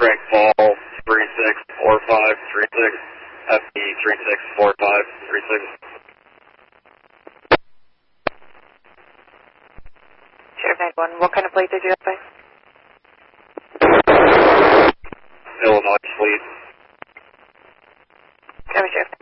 Craig Ball 364536, FD 364536. Sheriff 91, what kind of plate did you have by? Illinois fleet. Copy, Sheriff